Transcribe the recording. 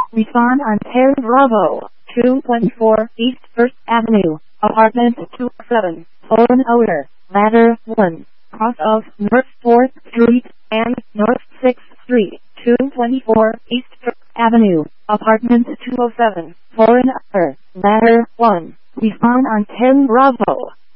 Respond on 10 Bravo, 224 East 1st Avenue, Apartment 27, phone owner, ladder 1, cross of North 4th Street and North 6th Street, 224 East 1st Avenue, Apartment 207, phone owner, ladder 1. Respond on 10 Bravo.